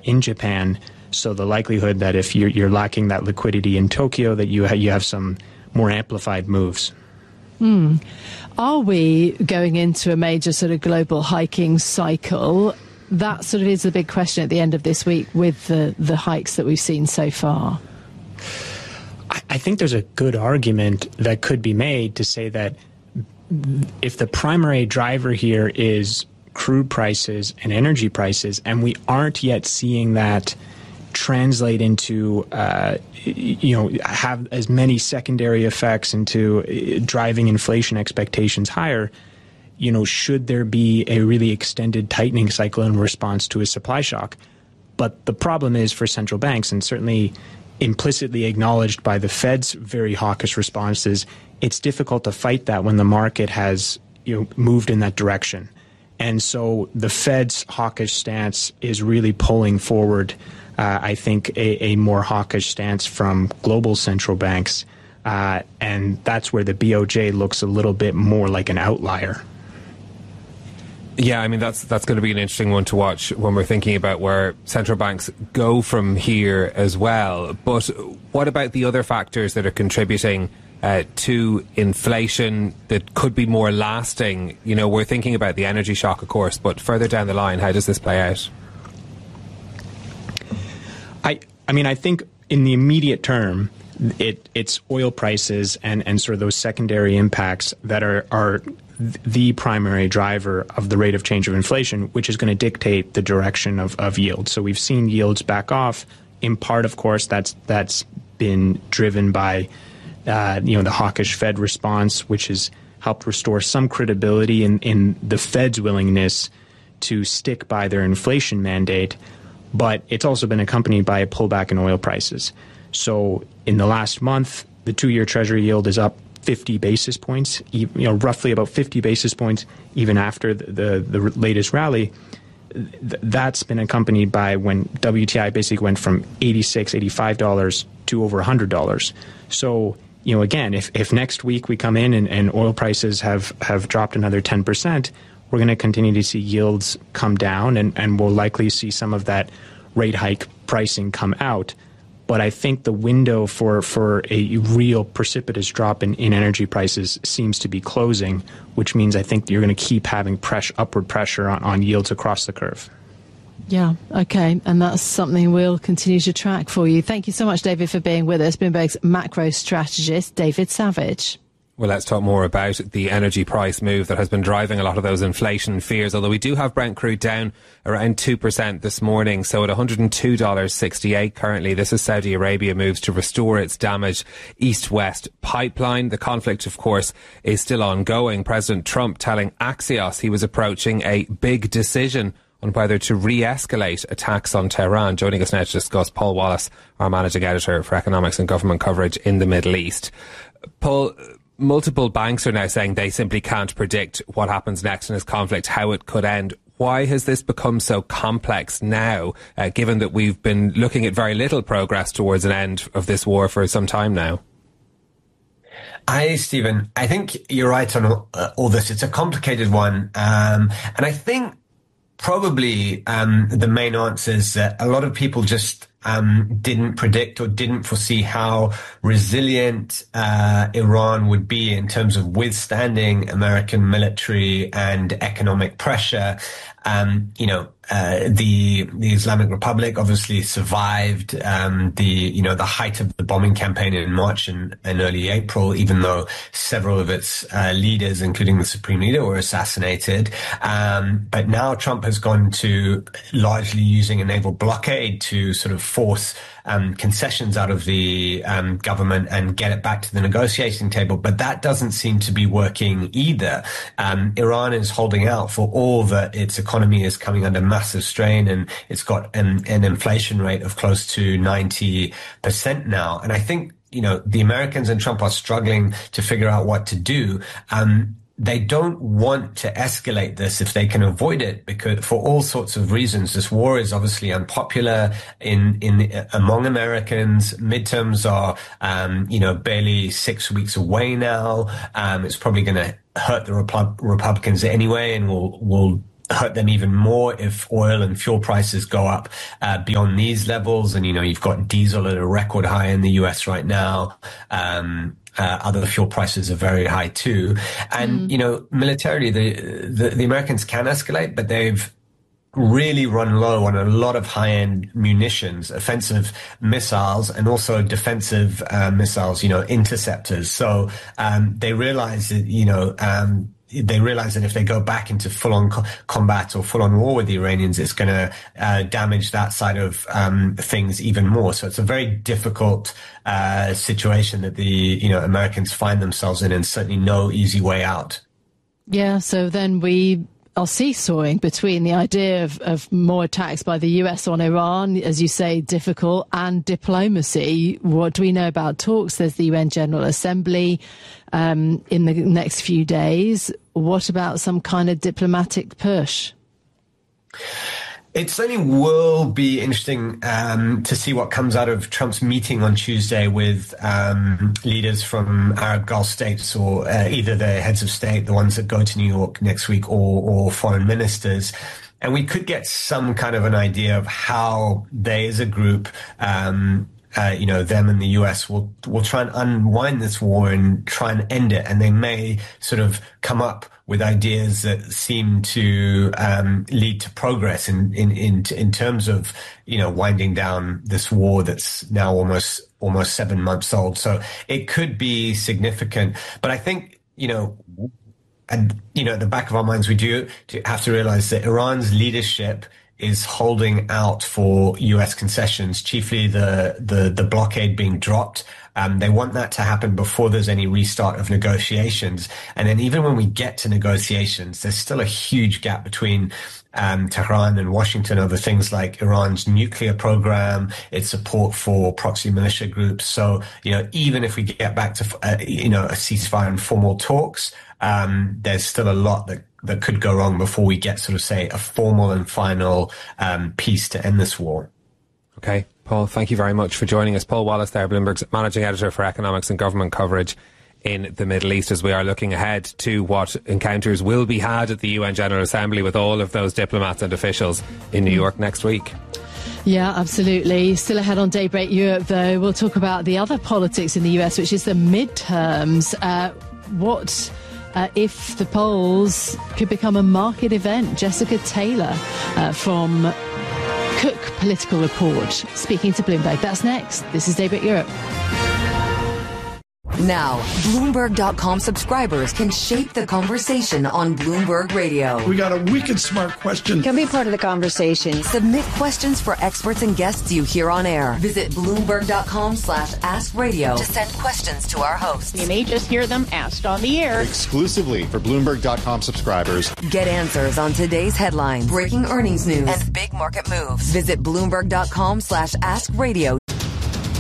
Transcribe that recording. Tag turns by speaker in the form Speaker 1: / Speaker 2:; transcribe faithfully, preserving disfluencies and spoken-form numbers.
Speaker 1: in Japan. So the likelihood that if you're, you're lacking that liquidity in Tokyo, that you ha- you have some more amplified moves.
Speaker 2: Mm. Are we going into a major sort of global hiking cycle? That sort of is the big question at the end of this week with the, the hikes that we've seen so far.
Speaker 1: I, I think there's a good argument that could be made to say that if the primary driver here is crude prices and energy prices, and we aren't yet seeing that translate into, uh, you know, have as many secondary effects into driving inflation expectations higher, you know, should there be a really extended tightening cycle in response to a supply shock? But the problem is for central banks, and certainly implicitly acknowledged by the Fed's very hawkish responses, it's difficult to fight that when the market has, you know, moved in that direction. And so the Fed's hawkish stance is really pulling forward, uh, I think, a, a more hawkish stance from global central banks. Uh, and that's where the B O J looks a little bit more like an outlier.
Speaker 3: Yeah, I mean, that's that's going to be an interesting one to watch when we're thinking about where central banks go from here as well. But what about the other factors that are contributing uh, to inflation that could be more lasting? You know, we're thinking about the energy shock, of course, but further down the line, how does this play out?
Speaker 1: I, I mean, I think in the immediate term, it it's oil prices and, and sort of those secondary impacts that are, are the primary driver of the rate of change of inflation, which is going to dictate the direction of, of yield. So we've seen yields back off. In part, of course, that's that's been driven by uh, you know the hawkish Fed response, which has helped restore some credibility in, in the Fed's willingness to stick by their inflation mandate. But it's also been accompanied by a pullback in oil prices. So in the last month, the two-year Treasury yield is up fifty basis points, you know, roughly about fifty basis points, even after the, the, the latest rally. Th- that's been accompanied by when W T I basically went from eighty-six dollars, eighty-five dollars to over one hundred dollars. So, you know, again, if, if next week we come in and, and oil prices have, have dropped another ten percent, we're going to continue to see yields come down, and, and we'll likely see some of that rate hike pricing come out. But I think the window for, for a real precipitous drop in, in energy prices seems to be closing, which means I think you're going to keep having press, upward pressure on, on yields across the curve.
Speaker 2: Yeah, okay, and that's something we'll continue to track for you. Thank you so much, David, for being with us. Bloomberg's macro strategist, David Savage.
Speaker 3: Well, let's talk more about the energy price move that has been driving a lot of those inflation fears, although we do have Brent crude down around two percent this morning, so at one hundred two dollars sixty-eight currently. This is Saudi Arabia moves to restore its damaged east-west pipeline. The conflict, of course, is still ongoing. President Trump telling Axios he was approaching a big decision on whether to re-escalate attacks on Tehran. Joining us now to discuss, Paul Wallace, our managing editor for economics and government coverage in the Middle East. Paul, multiple banks are now saying they simply can't predict what happens next in this conflict, how it could end. Why has this become so complex now, uh, given that we've been looking at very little progress towards an end of this war for some time now?
Speaker 4: Hi, Stephen. I think you're right on all, uh, all this. It's a complicated one. Um, and I think probably um, the main answer is that a lot of people just Um, didn't predict or didn't foresee how resilient uh, Iran would be in terms of withstanding American military and economic pressure. Um, you know, uh, the the Islamic Republic obviously survived um, the you know the height of the bombing campaign in March and, and early April, even though several of its uh, leaders, including the supreme leader, were assassinated. Um, but now Trump has gone to largely using a naval blockade to sort of force um, concessions out of the um, government and get it back to the negotiating table. But that doesn't seem to be working either. Um, Iran is holding out for all that its economy is coming under massive strain, and it's got an, an inflation rate of close to ninety percent now. And I think, you know, the Americans and Trump are struggling to figure out what to do. Um, They don't want to escalate this if they can avoid it, because for all sorts of reasons. This war is obviously unpopular in in among Americans. Midterms are, um, you know, barely six weeks away now. Um, it's probably going to hurt the Repu- Republicans anyway, and will will hurt them even more if oil and fuel prices go up uh, beyond these levels. And, you know, you've got diesel at a record high in the U S right now. Um, uh, other fuel prices are very high too. And, mm. you know, militarily, the, the, the Americans can escalate, but they've really run low on a lot of high-end munitions, offensive missiles, and also defensive uh, missiles, you know, interceptors. So um, they realize that, you know, um, they realize that if they go back into full-on co- combat or full-on war with the Iranians, it's going to uh, damage that side of um, things even more. So it's a very difficult uh, situation that the, you know, Americans find themselves in, and certainly no easy way out.
Speaker 2: Yeah, so then we are seesawing between the idea of, of more attacks by the U S on Iran, as you say, difficult, and diplomacy. What do we know about talks? There's the U N General Assembly um, in the next few days. What about some kind of diplomatic push?
Speaker 4: It certainly will be interesting um, to see what comes out of Trump's meeting on Tuesday with um, leaders from Arab Gulf states, or uh, either the heads of state, the ones that go to New York next week, or, or foreign ministers. And we could get some kind of an idea of how they as a group, um, uh, you know, them and the U S will will try and unwind this war and try and end it. And they may sort of come up with ideas that seem to um, lead to progress in, in in in terms of, you know, winding down this war that's now almost almost seven months old. So it could be significant. But I think, you know, and you know, at the back of our minds, we do have to realize that Iran's leadership is holding out for U S concessions, chiefly the the the blockade being dropped. Um, they want that to happen before there's any restart of negotiations. And then even when we get to negotiations, there's still a huge gap between um, Tehran and Washington over things like Iran's nuclear program, its support for proxy militia groups. So, you know, even if we get back to, uh, you know, a ceasefire and formal talks, um, there's still a lot that, that could go wrong before we get sort of, say, a formal and final um, peace to end this war.
Speaker 3: Okay. Paul, thank you very much for joining us. Paul Wallace there, Bloomberg's managing editor for economics and government coverage in the Middle East, as we are looking ahead to what encounters will be had at the U N General Assembly with all of those diplomats and officials in New York next week.
Speaker 2: Yeah, absolutely. Still ahead on Daybreak Europe, though, we'll talk about the other politics in the U S, which is the midterms. Uh, what... Uh, if the polls could become a market event. Jessica Taylor uh, from Cook Political Report speaking to Bloomberg. That's next. This is Daybreak Europe.
Speaker 5: Now, Bloomberg dot com subscribers can shape the conversation on Bloomberg Radio.
Speaker 6: We got a wicked smart question.
Speaker 7: Can be part of the conversation.
Speaker 5: Submit questions for experts and guests you hear on air. Visit Bloomberg dot com slash ask radio to send questions to our hosts.
Speaker 7: You may just hear them asked on the air.
Speaker 8: Exclusively for Bloomberg dot com subscribers.
Speaker 5: Get answers on today's headlines, breaking earnings news, and big market moves. Visit Bloomberg dot com slash ask radio